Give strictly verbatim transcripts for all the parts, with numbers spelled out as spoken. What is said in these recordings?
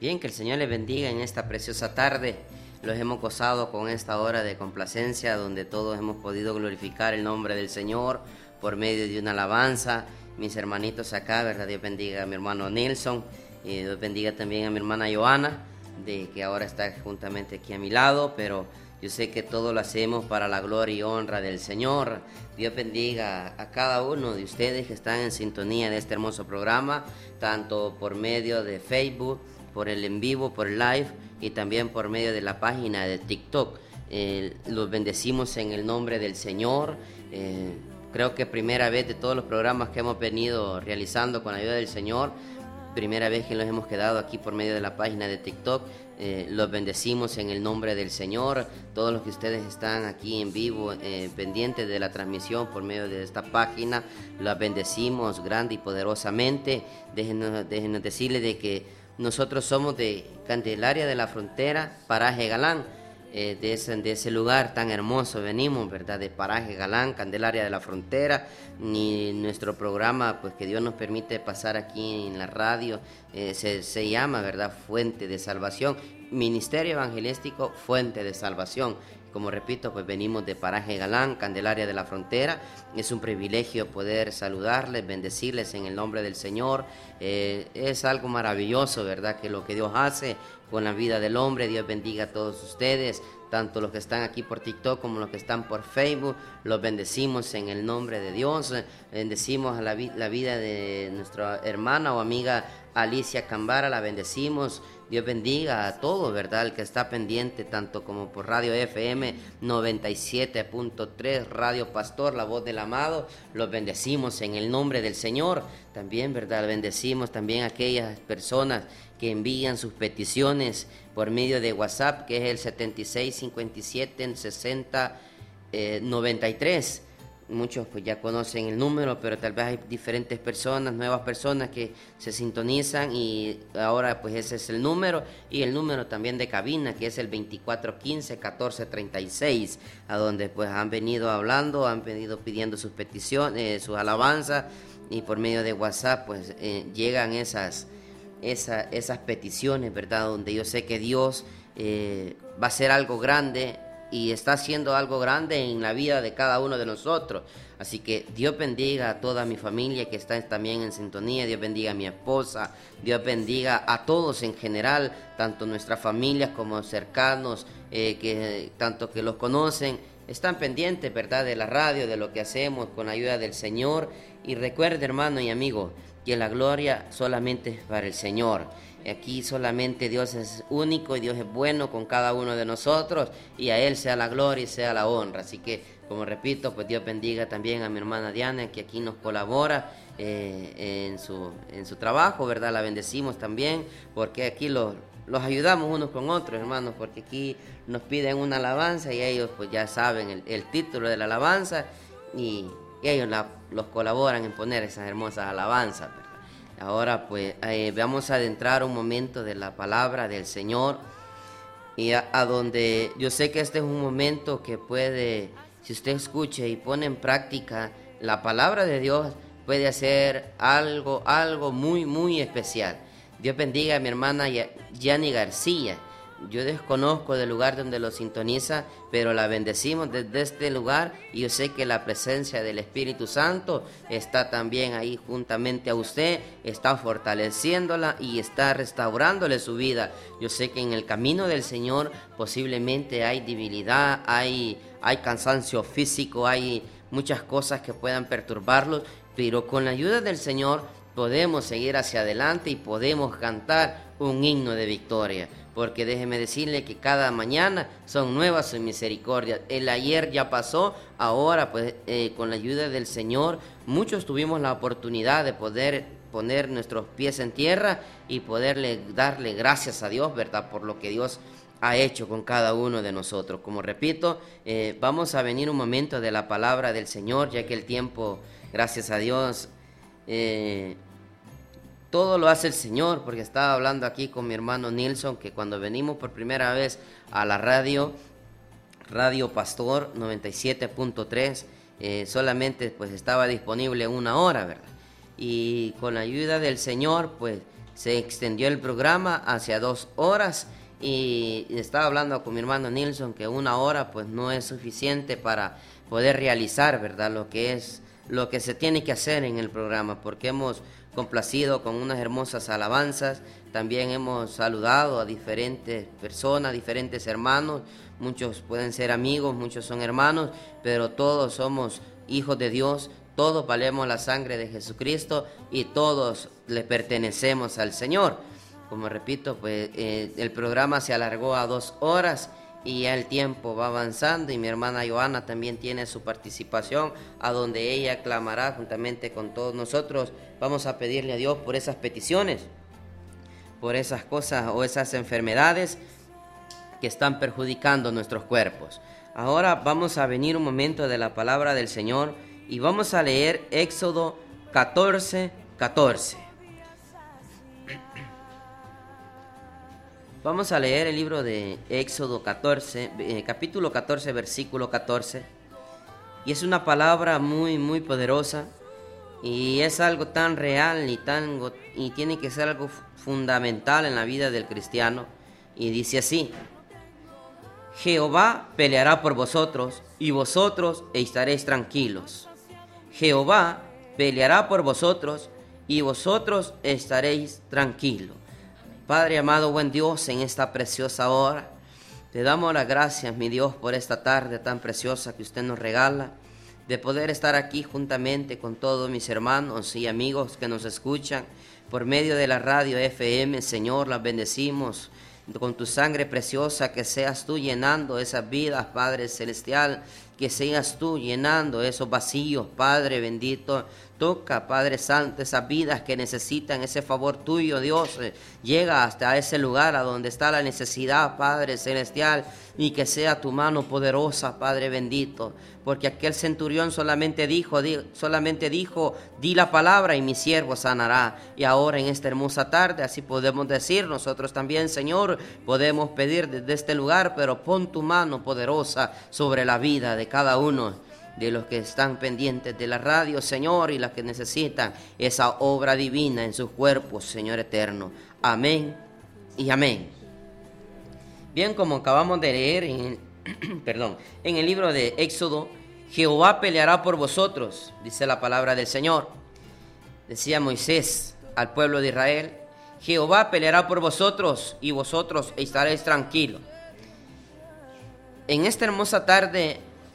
Bien, que el Señor les bendiga en esta preciosa tarde. Los hemos gozado con esta hora de complacencia donde todos hemos podido glorificar el nombre del Señor por medio de una alabanza. Mis hermanitos acá, ¿verdad? Dios bendiga a mi hermano Nelson y Dios bendiga también a mi hermana Joana, de que ahora está juntamente aquí a mi lado, pero yo sé que todo lo hacemos para la gloria y honra del Señor. Dios bendiga a cada uno de ustedes que están en sintonía de este hermoso programa, tanto por medio de Facebook, por el en vivo, por el live y también por medio de la página de TikTok. Eh, los bendecimos en el nombre del Señor. Eh, creo que primera vez de todos los programas que hemos venido realizando con la ayuda del Señor, primera vez que nos hemos quedado aquí por medio de la página de TikTok. Eh, los bendecimos en el nombre del Señor. Todos los que ustedes están aquí en vivo, eh, pendientes de la transmisión por medio de esta página, los bendecimos grande y poderosamente. Déjenos, déjenos decirles de que nosotros somos de Candelaria de la Frontera, Paraje Galán. Eh, de, ese, de ese lugar tan hermoso venimos, ¿verdad? De Paraje Galán, Candelaria de la Frontera. Y nuestro programa, pues que Dios nos permite pasar aquí en la radio, eh, se, se llama, ¿verdad? Fuente de Salvación, Ministerio Evangelístico Fuente de Salvación. Como repito, pues venimos de Paraje Galán, Candelaria de la Frontera. Es un privilegio poder saludarles, bendecirles en el nombre del Señor. Eh, es algo maravilloso, ¿verdad? Que lo que Dios hace con la vida del hombre. Dios bendiga a todos ustedes, tanto los que están aquí por TikTok como los que están por Facebook. Los bendecimos en el nombre de Dios. Bendecimos a la, vi- la vida de nuestra hermana o amiga Alicia Cambara, la bendecimos. Dios bendiga a todos, ¿verdad? El que está pendiente, tanto como por Radio F M noventa y siete punto tres, Radio Pastor, la voz del amado. Los bendecimos en el nombre del Señor. También, ¿verdad? Bendecimos también a aquellas personas que envían sus peticiones por medio de WhatsApp, que es el setenta y seis cincuenta y siete sesenta noventa y tres. Muchos pues ya conocen el número, pero tal vez hay diferentes personas, nuevas personas que se sintonizan y ahora pues ese es el número, y el número también de cabina, que es el veinticuatro quince catorce treinta y seis, a donde pues han venido hablando, han venido pidiendo sus peticiones, sus alabanzas, y por medio de WhatsApp pues eh, llegan esas, esa, esas peticiones, ¿verdad? Donde yo sé que Dios eh, va a hacer algo grande y está haciendo algo grande en la vida de cada uno de nosotros. Así que Dios bendiga a toda mi familia que está también en sintonía. Dios bendiga a mi esposa. Dios bendiga a todos en general, tanto nuestras familias como cercanos, eh, que tanto que los conocen, están pendientes, ¿verdad?, de la radio, de lo que hacemos con la ayuda del Señor. Y recuerde, hermano y amigo, que la gloria solamente es para el Señor. Aquí solamente Dios es único y Dios es bueno con cada uno de nosotros, y a Él sea la gloria y sea la honra. Así que, como repito, pues Dios bendiga también a mi hermana Diana, que aquí nos colabora eh, en, su, en su trabajo, ¿verdad? La bendecimos también, porque aquí los, los ayudamos unos con otros, hermanos, porque aquí nos piden una alabanza y ellos pues ya saben el, el título de la alabanza, y, y ellos la, los colaboran en poner esas hermosas alabanzas, ¿verdad? Ahora pues eh, vamos a adentrar un momento de la palabra del Señor, y a, a donde yo sé que este es un momento que puede, si usted escucha y pone en práctica la palabra de Dios, puede hacer algo, algo muy, muy especial. Dios bendiga a mi hermana Yani García. Yo desconozco del lugar donde lo sintoniza, pero la bendecimos desde este lugar, y yo sé que la presencia del Espíritu Santo está también ahí juntamente a usted, está fortaleciéndola y está restaurándole su vida. Yo sé que en el camino del Señor posiblemente hay debilidad, hay, hay cansancio físico, hay muchas cosas que puedan perturbarlos, pero con la ayuda del Señor podemos seguir hacia adelante y podemos cantar un himno de victoria. Porque déjeme decirle que cada mañana son nuevas sus misericordias. El ayer ya pasó, ahora pues eh, con la ayuda del Señor muchos tuvimos la oportunidad de poder poner nuestros pies en tierra y poderle darle gracias a Dios, ¿verdad?, por lo que Dios ha hecho con cada uno de nosotros. Como repito, eh, vamos a venir un momento de la palabra del Señor, ya que el tiempo, gracias a Dios, eh, todo lo hace el Señor, porque estaba hablando aquí con mi hermano Nilson, que cuando venimos por primera vez a la radio, Radio Pastor noventa y siete punto tres, eh, solamente pues estaba disponible una hora, ¿verdad? Y con la ayuda del Señor, pues se extendió el programa hacia dos horas y estaba hablando con mi hermano Nilson que una hora pues no es suficiente para poder realizar, ¿verdad?, lo que es, lo que se tiene que hacer en el programa, porque hemos complacido con unas hermosas alabanzas, también hemos saludado a diferentes personas, diferentes hermanos, muchos pueden ser amigos, muchos son hermanos, pero todos somos hijos de Dios, todos valemos la sangre de Jesucristo y todos le pertenecemos al Señor. Como repito, pues eh, el programa se alargó a dos horas y ya el tiempo va avanzando y mi hermana Joana también tiene su participación, a donde ella clamará juntamente con todos nosotros. Vamos a pedirle a Dios por esas peticiones, por esas cosas o esas enfermedades que están perjudicando nuestros cuerpos. Ahora vamos a venir un momento de la palabra del Señor y vamos a leer Éxodo catorce, catorce. Vamos a leer el libro de Éxodo catorce, eh, capítulo catorce, versículo catorce. Y es una palabra muy, muy poderosa. Y es algo tan real y, tan, y tiene que ser algo fundamental en la vida del cristiano. Y dice así: Jehová peleará por vosotros, y vosotros estaréis tranquilos. Jehová peleará por vosotros, y vosotros estaréis tranquilos. Padre amado, buen Dios, en esta preciosa hora, te damos las gracias, mi Dios, por esta tarde tan preciosa que usted nos regala, de poder estar aquí juntamente con todos mis hermanos y amigos que nos escuchan por medio de la radio F M. Señor, las bendecimos con tu sangre preciosa, que seas tú llenando esas vidas, Padre celestial, que seas tú llenando esos vacíos, Padre bendito. Toca, Padre Santo, esas vidas que necesitan ese favor tuyo, Dios. Llega hasta ese lugar a donde está la necesidad, Padre celestial, y que sea tu mano poderosa, Padre bendito. Porque aquel centurión solamente dijo, di, solamente dijo, di la palabra y mi siervo sanará. Y ahora en esta hermosa tarde, así podemos decir nosotros también, Señor, podemos pedir desde este lugar, pero pon tu mano poderosa sobre la vida de cada uno de los que están pendientes de la radio, Señor, y las que necesitan esa obra divina en sus cuerpos, Señor eterno. Amén y amén. Bien, como acabamos de leer en, perdón, en el libro de Éxodo, Jehová peleará por vosotros, dice la palabra del Señor. Decía Moisés al pueblo de Israel: Jehová peleará por vosotros y vosotros estaréis tranquilos. En esta hermosa tarde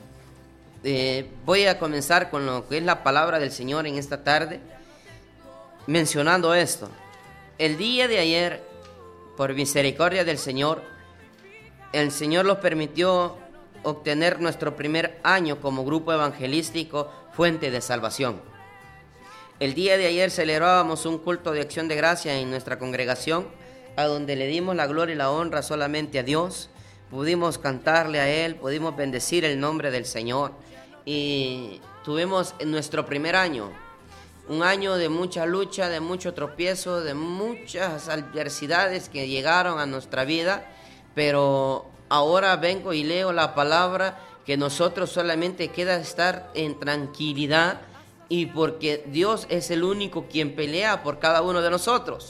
Eh, voy a comenzar con lo que es la palabra del Señor en esta tarde, mencionando esto. El día de ayer, por misericordia del Señor, el Señor nos permitió obtener nuestro primer año como grupo evangelístico Fuente de Salvación. El día de ayer celebrábamos un culto de acción de gracia en nuestra congregación, a donde le dimos la gloria y la honra solamente a Dios. Pudimos cantarle a Él, pudimos bendecir el nombre del Señor. Y tuvimos nuestro primer año, un año de mucha lucha, de mucho tropiezo, de muchas adversidades que llegaron a nuestra vida, pero ahora vengo y leo la palabra que nosotros solamente queda estar en tranquilidad, y porque Dios es el único quien pelea por cada uno de nosotros.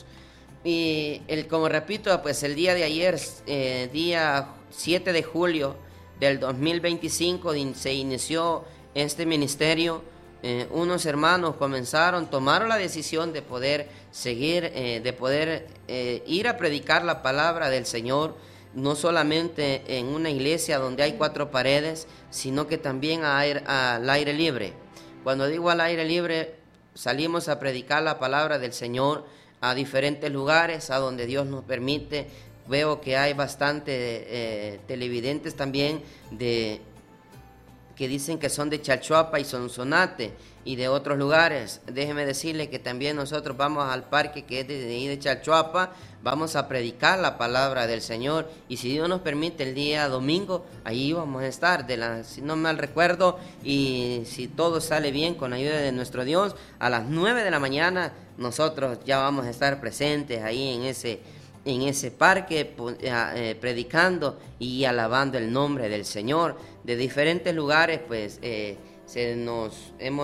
Y el, como repito, pues el día de ayer, eh, día siete de julio del dos mil veinticinco, se inició este ministerio. Eh, unos hermanos comenzaron, tomaron la decisión de poder seguir, eh, de poder eh, ir a predicar la palabra del Señor, no solamente en una iglesia donde hay cuatro paredes, sino que también a aire, a, al aire libre. Cuando digo al aire libre, salimos a predicar la palabra del Señor a diferentes lugares, a donde Dios nos permite. Veo que hay bastante eh, televidentes también de que dicen que son de Chalchuapa y Sonsonate y de otros lugares. Déjeme decirle que también nosotros vamos al parque que es de, de, de Chalchuapa, vamos a predicar la palabra del Señor, y si Dios nos permite el día domingo, ahí vamos a estar, de la, si no mal recuerdo, y si todo sale bien con la ayuda de nuestro Dios, a las nueve de la mañana nosotros ya vamos a estar presentes ahí en ese en ese parque, eh, predicando y alabando el nombre del Señor. De diferentes lugares, pues, eh, se nos hemos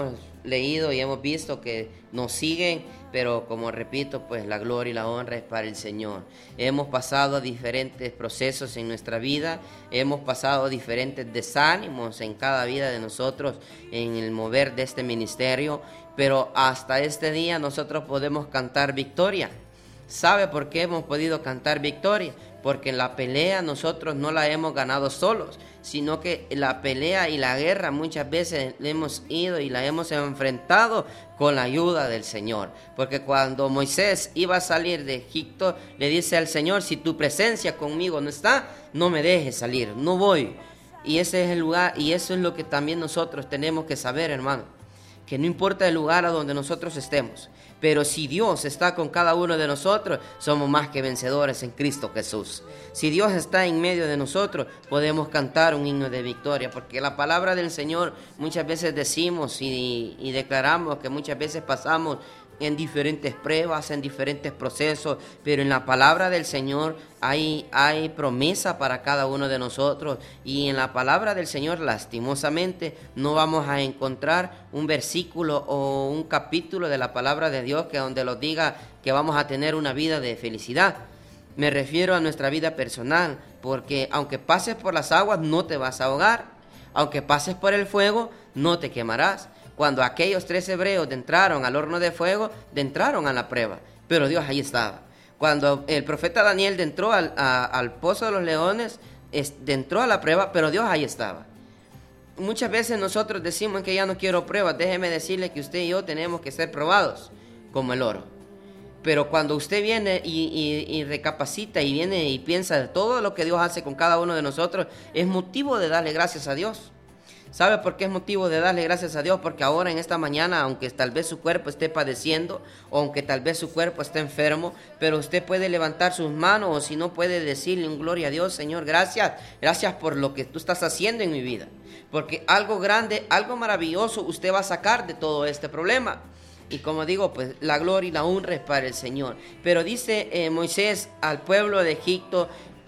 leído y hemos visto que nos siguen, pero como repito, pues la gloria y la honra es para el Señor. Hemos pasado diferentes procesos en nuestra vida, hemos pasado diferentes desánimos en cada vida de nosotros en el mover de este ministerio, pero hasta este día nosotros podemos cantar victoria. ¿Sabe por qué hemos podido cantar victoria? Porque en la pelea nosotros no la hemos ganado solos, sino que la pelea y la guerra muchas veces hemos ido y la hemos enfrentado con la ayuda del Señor. Porque cuando Moisés iba a salir de Egipto, le dice al Señor: si tu presencia conmigo no está, no me dejes salir, no voy. Y ese es el lugar, y eso es lo que también nosotros tenemos que saber, hermano, que no importa el lugar a donde nosotros estemos, pero si Dios está con cada uno de nosotros, somos más que vencedores en Cristo Jesús. Si Dios está en medio de nosotros, podemos cantar un himno de victoria, porque la palabra del Señor muchas veces decimos y, y declaramos que muchas veces pasamos en diferentes pruebas, en diferentes procesos, pero en la palabra del Señor hay, hay promesa para cada uno de nosotros, y en la palabra del Señor lastimosamente no vamos a encontrar un versículo o un capítulo de la palabra de Dios que donde nos diga que vamos a tener una vida de felicidad. Me refiero a nuestra vida personal, porque aunque pases por las aguas no te vas a ahogar, aunque pases por el fuego no te quemarás. Cuando aquellos tres hebreos entraron al horno de fuego, entraron a la prueba, pero Dios ahí estaba. Cuando el profeta Daniel entró al, a, al pozo de los leones, entró a la prueba, pero Dios ahí estaba. Muchas veces nosotros decimos que ya no quiero pruebas. Déjeme decirle que usted y yo tenemos que ser probados como el oro. Pero cuando usted viene y, y, y recapacita y viene y piensa de todo lo que Dios hace con cada uno de nosotros, es motivo de darle gracias a Dios. ¿Sabe por qué es motivo de darle gracias a Dios? Porque ahora en esta mañana, aunque tal vez su cuerpo esté padeciendo, o aunque tal vez su cuerpo esté enfermo, pero usted puede levantar sus manos, o si no puede decirle un gloria a Dios: Señor, gracias, gracias por lo que tú estás haciendo en mi vida. Porque algo grande, algo maravilloso usted va a sacar de todo este problema. Y como digo, pues la gloria y la honra es para el Señor. Pero dice eh, Moisés al pueblo de Egipto,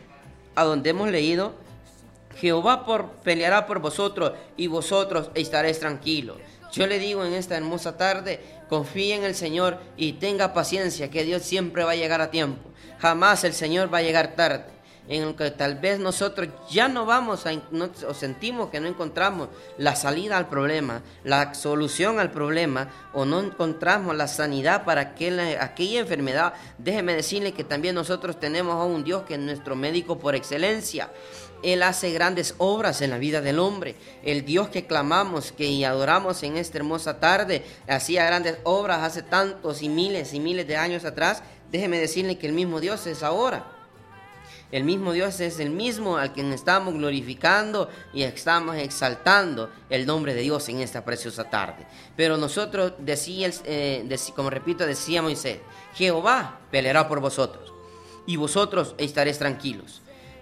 a donde hemos leído: Jehová por, peleará por vosotros y vosotros estaréis tranquilos. Yo le digo en esta hermosa tarde, confíe en el Señor y tenga paciencia, que Dios siempre va a llegar a tiempo. Jamás el Señor va a llegar tarde. En el que tal vez nosotros ya no vamos a, no, o sentimos que no encontramos la salida al problema, la solución al problema, o no encontramos la sanidad para aquella, aquella enfermedad. Déjeme decirle que también nosotros tenemos a un Dios que es nuestro médico por excelencia. Él hace grandes obras en la vida del hombre. El Dios que clamamos, que y adoramos en esta hermosa tarde, hacía grandes obras hace tantos y miles y miles de años atrás. Déjeme decirle que el mismo Dios es ahora. El mismo Dios es el mismo al quien estamos glorificando y estamos exaltando el nombre de Dios en esta preciosa tarde. Pero nosotros, decía, eh, decía, como repito, decía Moisés: Jehová peleará por vosotros y vosotros estaréis tranquilos.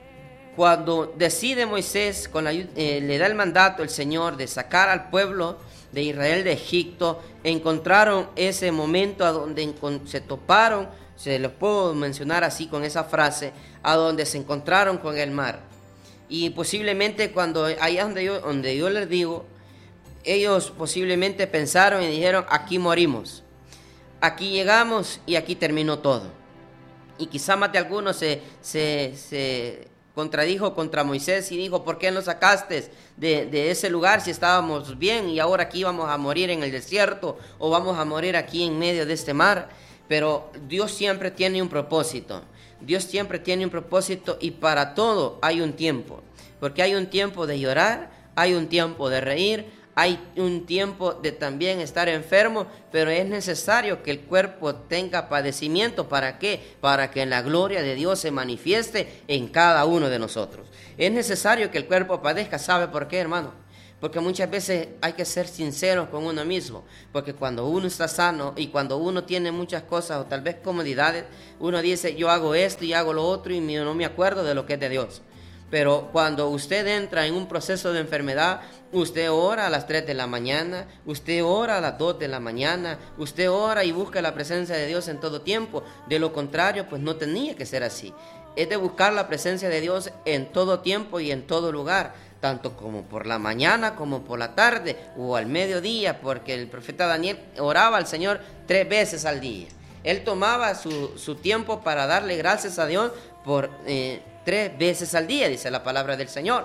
Cuando decide Moisés, con la, eh, le da el mandato el Señor de sacar al pueblo de Israel de Egipto, encontraron ese momento a donde se toparon, se los puedo mencionar así con esa frase, a donde se encontraron con el mar. Y posiblemente cuando allá donde yo, donde yo les digo, ellos posiblemente pensaron y dijeron: aquí morimos, aquí llegamos y aquí terminó todo. Y quizá más de algunos se, se, se contradijo contra Moisés y dijo: ¿por qué nos sacaste de, de ese lugar si estábamos bien y ahora aquí vamos a morir en el desierto o vamos a morir aquí en medio de este mar? Pero Dios siempre tiene un propósito. Dios siempre tiene un propósito, y para todo hay un tiempo. Porque hay un tiempo de llorar, hay un tiempo de reír, hay un tiempo de también estar enfermo, pero es necesario que el cuerpo tenga padecimiento. ¿Para qué? Para que la gloria de Dios se manifieste en cada uno de nosotros. Es necesario que el cuerpo padezca. ¿Sabe por qué, hermano? Porque muchas veces hay que ser sinceros con uno mismo, porque cuando uno está sano y cuando uno tiene muchas cosas o tal vez comodidades, uno dice: yo hago esto y hago lo otro y no me acuerdo de lo que es de Dios. Pero cuando usted entra en un proceso de enfermedad, usted ora a las tres de la mañana, usted ora a las dos de la mañana, usted ora y busca la presencia de Dios en todo tiempo. De lo contrario, pues no tenía que ser así. Es de buscar la presencia de Dios en todo tiempo y en todo lugar, tanto como por la mañana como por la tarde o al mediodía, porque el profeta Daniel oraba al Señor tres veces al día. Él tomaba su, su tiempo para darle gracias a Dios por eh, tres veces al día, dice la palabra del Señor.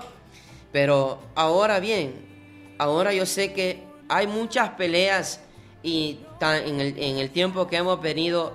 Pero ahora bien, ahora yo sé que hay muchas peleas y en el, en el tiempo que hemos venido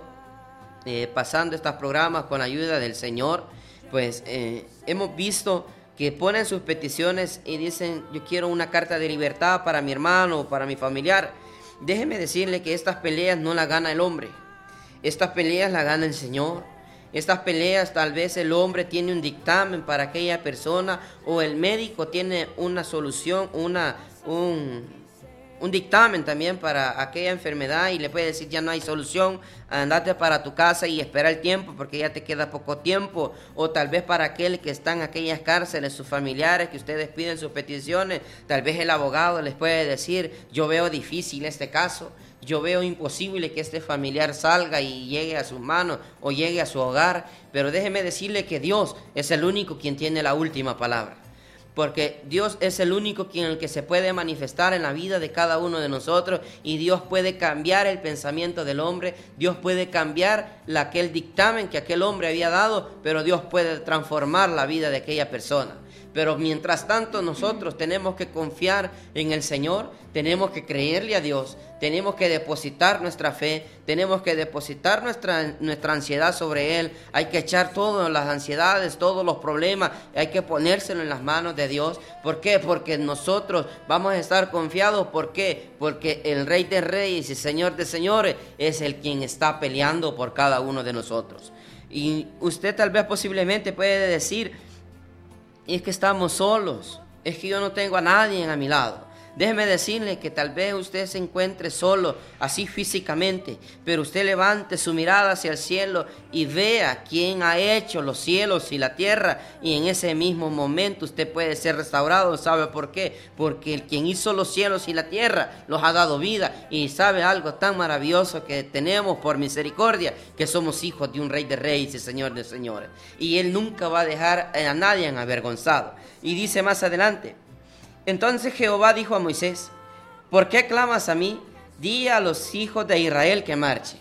eh, pasando estos programas con ayuda del Señor, pues eh, hemos visto que ponen sus peticiones y dicen: yo quiero una carta de libertad para mi hermano o para mi familiar. Déjeme decirle que estas peleas no las gana el hombre, estas peleas las gana el Señor. Estas peleas tal vez el hombre tiene un dictamen para aquella persona, o el médico tiene una solución, una, un, un dictamen también para aquella enfermedad, y le puede decir: ya no hay solución, andate para tu casa y espera el tiempo porque ya te queda poco tiempo. O tal vez para aquel que está en aquellas cárceles, sus familiares, que ustedes piden sus peticiones, tal vez el abogado les puede decir: yo veo difícil este caso, yo veo imposible que este familiar salga y llegue a sus manos o llegue a su hogar. Pero déjeme decirle que Dios es el único quien tiene la última palabra, porque Dios es el único quien el que se puede manifestar en la vida de cada uno de nosotros, y Dios puede cambiar el pensamiento del hombre, Dios puede cambiar la, aquel dictamen que aquel hombre había dado, pero Dios puede transformar la vida de aquella persona. Pero mientras tanto nosotros tenemos que confiar en el Señor, tenemos que creerle a Dios, tenemos que depositar nuestra fe, tenemos que depositar nuestra, nuestra ansiedad sobre Él. Hay que echar todas las ansiedades, todos los problemas, hay que ponérselo en las manos de Dios. ¿Por qué? Porque nosotros vamos a estar confiados. ¿Por qué? Porque el Rey de Reyes y Señor de Señores es el quien está peleando por cada uno de nosotros. Y usted tal vez posiblemente puede decir: y es que estamos solos, es que yo no tengo a nadie a mi lado. Déjeme decirle que tal vez usted se encuentre solo, así físicamente, pero usted levante su mirada hacia el cielo y vea quién ha hecho los cielos y la tierra, y en ese mismo momento usted puede ser restaurado. ¿Sabe por qué? Porque el quien hizo los cielos y la tierra los ha dado vida. Y sabe algo tan maravilloso que tenemos por misericordia, que somos hijos de un Rey de Reyes y Señor de Señores, y Él nunca va a dejar a nadie avergonzado. Y dice más adelante: entonces Jehová dijo a Moisés: ¿por qué clamas a mí? Di a los hijos de Israel que marchen.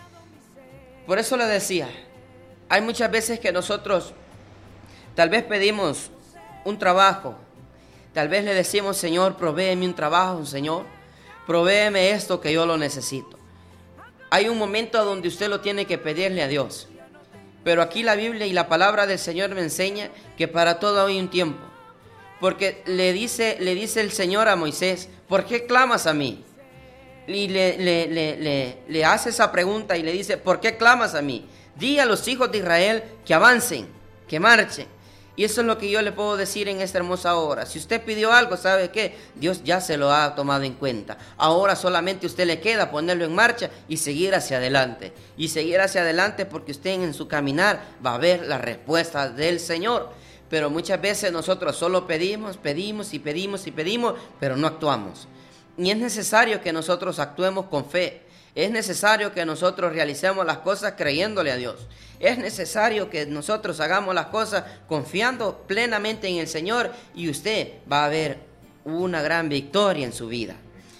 Por eso le decía, hay muchas veces que nosotros tal vez pedimos un trabajo, tal vez le decimos: Señor, provéeme un trabajo, Señor, provéeme esto que yo lo necesito. Hay un momento donde usted lo tiene que pedirle a Dios, pero aquí la Biblia y la palabra del Señor me enseña que para todo hay un tiempo. Porque le dice, le dice el Señor a Moisés: ¿por qué clamas a mí? Y le, le, le, le, le hace esa pregunta y le dice: ¿por qué clamas a mí? Di a los hijos de Israel que avancen, que marchen. Y eso es lo que yo le puedo decir en esta hermosa hora. Si usted pidió algo, ¿sabe qué? Dios ya se lo ha tomado en cuenta. Ahora solamente a usted le queda ponerlo en marcha y seguir hacia adelante. Y seguir hacia adelante, porque usted en su caminar va a ver la respuesta del Señor. Pero muchas veces nosotros solo pedimos, pedimos y pedimos y pedimos, pero no actuamos. Y es necesario que nosotros actuemos con fe. Es necesario que nosotros realicemos las cosas creyéndole a Dios. Es necesario que nosotros hagamos las cosas confiando plenamente en el Señor, y usted va a ver una gran victoria en su vida.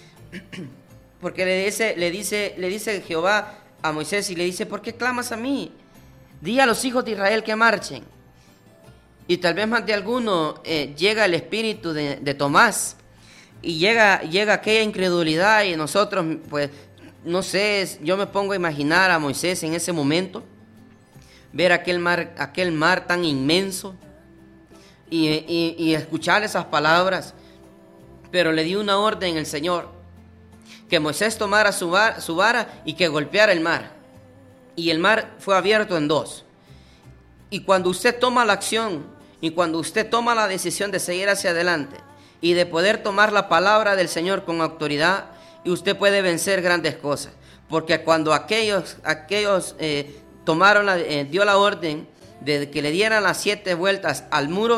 Porque le dice, le dice, le dice Jehová a Moisés y le dice: ¿por qué clamas a mí? Di a los hijos de Israel que marchen. Y tal vez más de alguno eh, llega el espíritu de, de Tomás, y llega, llega aquella incredulidad, y nosotros, pues, no sé, yo me pongo a imaginar a Moisés en ese momento, ver aquel mar, aquel mar tan inmenso, y, y, y escuchar esas palabras. Pero le dio una orden el Señor, que Moisés tomara su, var, su vara y que golpeara el mar, y el mar fue abierto en dos. Y cuando usted toma la acción, y cuando usted toma la decisión de seguir hacia adelante y de poder tomar la palabra del Señor con autoridad, y usted puede vencer grandes cosas. Porque cuando aquellos, aquellos eh, tomaron la, eh, dio la orden de que le dieran las siete vueltas al muro,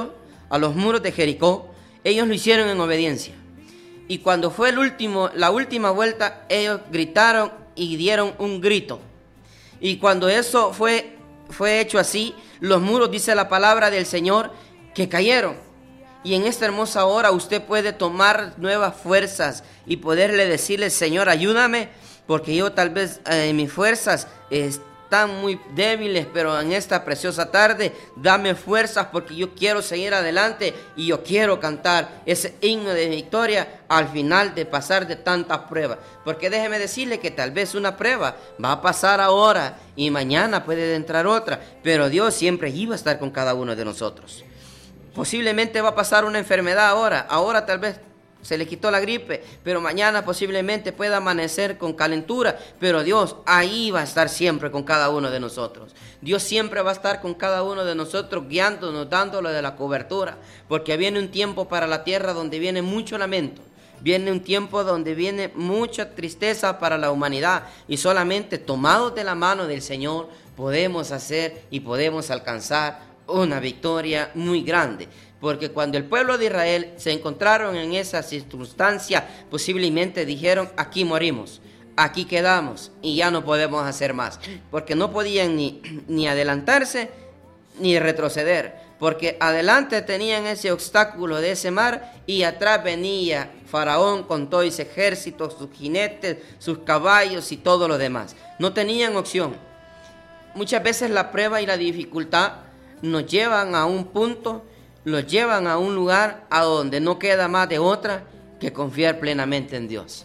a los muros de Jericó, ellos lo hicieron en obediencia. Y cuando fue el último, la última vuelta, ellos gritaron y dieron un grito. Y cuando eso fue, fue hecho así, los muros, dice la palabra del Señor, que cayeron. Y en esta hermosa hora usted puede tomar nuevas fuerzas y poderle decirle: Señor, ayúdame, porque yo tal vez eh, mis fuerzas están muy débiles, pero en esta preciosa tarde dame fuerzas, porque yo quiero seguir adelante y yo quiero cantar ese himno de victoria al final de pasar de tantas pruebas. Porque déjeme decirle que tal vez una prueba va a pasar ahora y mañana puede entrar otra, pero Dios siempre iba a estar con cada uno de nosotros. Posiblemente va a pasar una enfermedad ahora, ahora tal vez se le quitó la gripe, pero mañana posiblemente pueda amanecer con calentura, pero Dios ahí va a estar siempre con cada uno de nosotros. Dios siempre va a estar con cada uno de nosotros, guiándonos, dándole de la cobertura, porque viene un tiempo para la tierra donde viene mucho lamento. Viene un tiempo donde viene mucha tristeza para la humanidad, y solamente tomados de la mano del Señor podemos hacer y podemos alcanzar una victoria muy grande. Porque cuando el pueblo de Israel se encontraron en esa circunstancia, posiblemente dijeron: aquí morimos, aquí quedamos y ya no podemos hacer más. Porque no podían ni, ni adelantarse ni retroceder, porque adelante tenían ese obstáculo de ese mar y atrás venía Faraón con todo ese ejército, sus jinetes, sus caballos y todo lo demás. No tenían opción. Muchas veces la prueba y la dificultad nos llevan a un punto, los llevan a un lugar a donde no queda más de otra que confiar plenamente en Dios.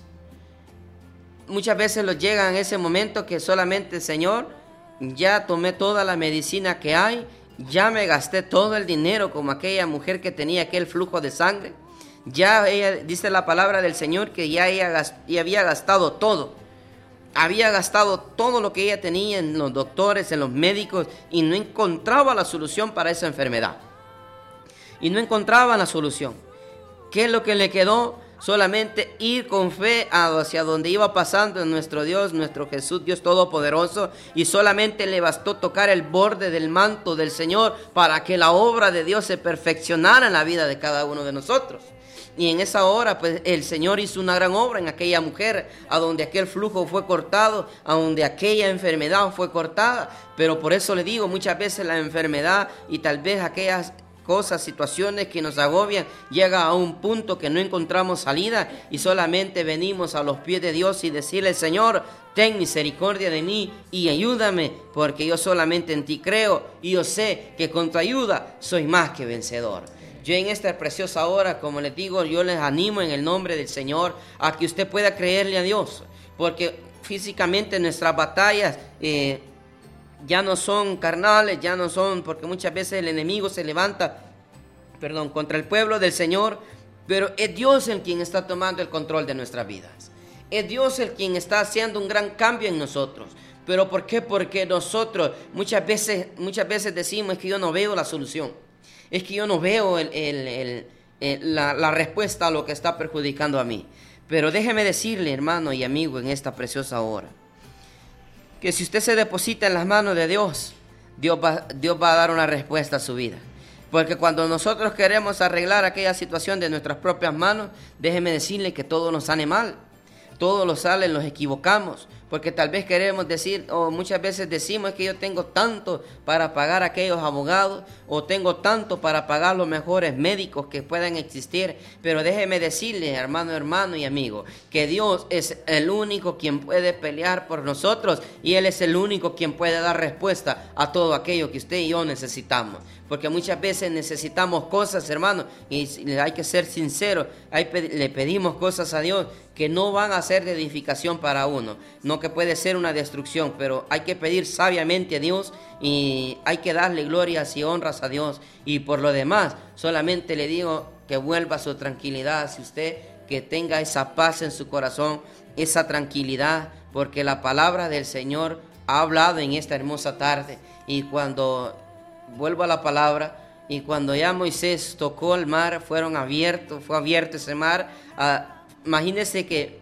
Muchas veces los llegan a ese momento que solamente: Señor, ya tomé toda la medicina que hay, ya me gasté todo el dinero, como aquella mujer que tenía aquel flujo de sangre. Ya ella, dice la palabra del Señor, que ya ella gast, ya había gastado todo. Había gastado todo lo que ella tenía en los doctores, en los médicos, y no encontraba la solución para esa enfermedad. Y no encontraba la solución. ¿Qué es lo que le quedó? Solamente ir con fe hacia donde iba pasando nuestro Dios, nuestro Jesús, Dios Todopoderoso, y solamente le bastó tocar el borde del manto del Señor para que la obra de Dios se perfeccionara en la vida de cada uno de nosotros. Y en esa hora, pues, el Señor hizo una gran obra en aquella mujer, a donde aquel flujo fue cortado, a donde aquella enfermedad fue cortada. Pero por eso le digo, muchas veces la enfermedad y tal vez aquellas cosas, situaciones que nos agobian, llega a un punto que no encontramos salida y solamente venimos a los pies de Dios y decirle: Señor, ten misericordia de mí y ayúdame, porque yo solamente en ti creo y yo sé que con tu ayuda soy más que vencedor. Yo en esta preciosa hora, como les digo, yo les animo en el nombre del Señor a que usted pueda creerle a Dios, porque físicamente nuestras batallas eh, ya no son carnales, ya no son, porque muchas veces el enemigo se levanta, perdón, contra el pueblo del Señor, pero es Dios el quien está tomando el control de nuestras vidas. Es Dios el quien está haciendo un gran cambio en nosotros. ¿Pero por qué? Porque nosotros muchas veces, muchas veces decimos: es que yo no veo la solución. Es que yo no veo el, el, el, el, la, la respuesta a lo que está perjudicando a mí. Pero déjeme decirle, hermano y amigo, en esta preciosa hora, que si usted se deposita en las manos de Dios, Dios va, Dios va a dar una respuesta a su vida. Porque cuando nosotros queremos arreglar aquella situación de nuestras propias manos, déjeme decirle que todo nos sale mal. Todo lo sale, nos equivocamos. Porque tal vez queremos decir, o muchas veces decimos, es que yo tengo tanto para pagar a aquellos abogados, o tengo tanto para pagar los mejores médicos que puedan existir. Pero déjeme decirle, hermano, hermano y amigo, que Dios es el único quien puede pelear por nosotros, y Él es el único quien puede dar respuesta a todo aquello que usted y yo necesitamos. Porque muchas veces necesitamos cosas, hermano, y hay que ser sinceros, hay, le pedimos cosas a Dios que no van a ser de edificación para uno, no que puede ser una destrucción, pero hay que pedir sabiamente a Dios y hay que darle glorias y honras a Dios. Y por lo demás, solamente le digo que vuelva a su tranquilidad, si usted que tenga esa paz en su corazón, esa tranquilidad, porque la palabra del Señor ha hablado en esta hermosa tarde. Y cuando vuelvo a la palabra, y cuando ya Moisés tocó el mar, fueron abiertos, fue abierto ese mar. A, imagínense que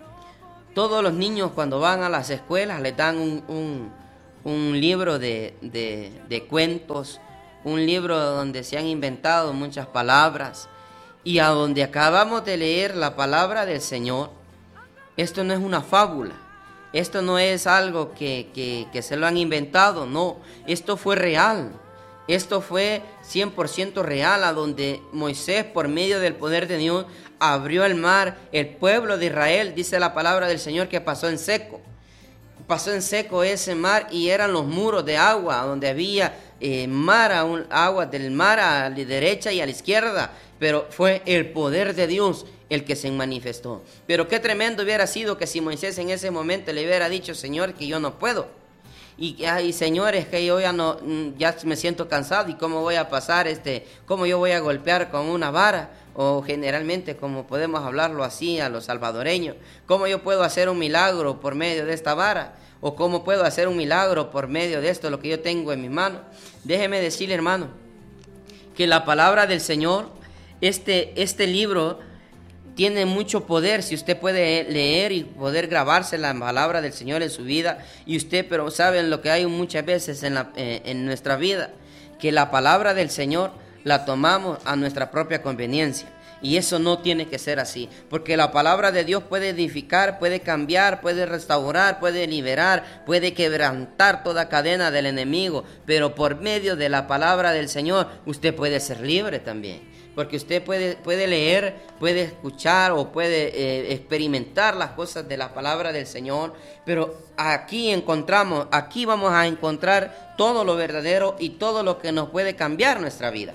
todos los niños cuando van a las escuelas les dan un, un, un libro de, de, de cuentos un libro donde se han inventado muchas palabras y a donde acabamos de leer la palabra del Señor. Esto no es una fábula, esto no es algo que, que, que se lo han inventado, no, esto fue real. Esto fue cien por ciento real, a donde Moisés, por medio del poder de Dios, abrió el mar. El pueblo de Israel, dice la palabra del Señor, que pasó en seco. Pasó en seco ese mar y eran los muros de agua, donde había eh, mar, a un, agua del mar a la derecha y a la izquierda. Pero fue el poder de Dios el que se manifestó. Pero qué tremendo hubiera sido que si Moisés en ese momento le hubiera dicho: Señor, que yo no puedo. Y, ay, señores, que yo ya no, ya me siento cansado, y cómo voy a pasar, este, cómo yo voy a golpear con una vara, o generalmente como podemos hablarlo así a los salvadoreños, cómo yo puedo hacer un milagro por medio de esta vara, o cómo puedo hacer un milagro por medio de esto, lo que yo tengo en mis manos. Déjeme decirle, hermano, que la palabra del Señor, este, este libro tiene mucho poder. Si usted puede leer y poder grabarse la palabra del Señor en su vida, y usted, pero saben lo que hay muchas veces en, la, eh, en nuestra vida, que la palabra del Señor la tomamos a nuestra propia conveniencia, y eso no tiene que ser así, porque la palabra de Dios puede edificar, puede cambiar, puede restaurar, puede liberar, puede quebrantar toda cadena del enemigo, pero por medio de la palabra del Señor usted puede ser libre también. Porque usted puede, puede leer, puede escuchar o puede eh, experimentar las cosas de la palabra del Señor, pero aquí encontramos, aquí vamos a encontrar todo lo verdadero y todo lo que nos puede cambiar nuestra vida.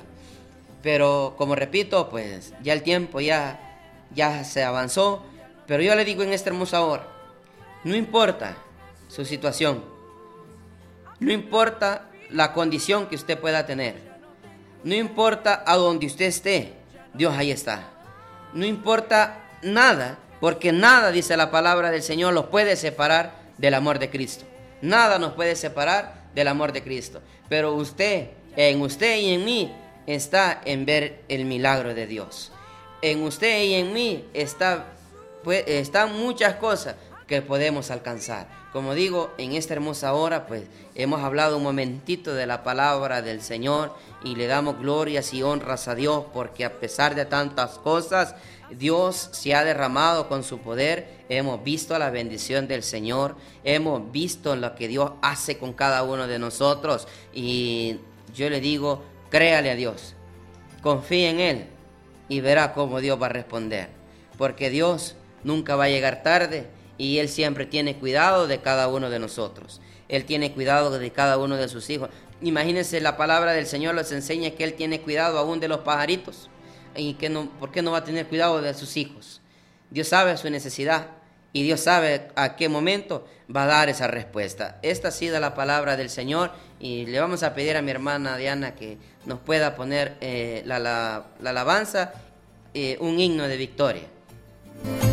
Pero como repito, pues ya el tiempo ya, ya se avanzó, pero yo le digo en esta hermosa hora, no importa su situación, no importa la condición que usted pueda tener, no importa a donde usted esté, Dios ahí está. No importa nada, porque nada, dice la palabra del Señor, los puede separar del amor de Cristo. Nada nos puede separar del amor de Cristo. Pero usted, en usted y en mí, está en ver el milagro de Dios. En usted y en mí está, pues, están muchas cosas que podemos alcanzar. Como digo, en esta hermosa hora, pues hemos hablado un momentito de la palabra del Señor y le damos glorias y honras a Dios, porque a pesar de tantas cosas, Dios se ha derramado con su poder. Hemos visto la bendición del Señor, hemos visto lo que Dios hace con cada uno de nosotros, y yo le digo, créale a Dios, confíe en Él y verá cómo Dios va a responder, porque Dios nunca va a llegar tarde. Y Él siempre tiene cuidado de cada uno de nosotros. Él tiene cuidado de cada uno de sus hijos. Imagínense, la palabra del Señor les enseña que Él tiene cuidado aún de los pajaritos. ¿Y que no, por qué no va a tener cuidado de sus hijos? Dios sabe su necesidad y Dios sabe a qué momento va a dar esa respuesta. Esta ha sido la palabra del Señor, y le vamos a pedir a mi hermana Diana que nos pueda poner eh, la, la, la alabanza, eh, un himno de victoria.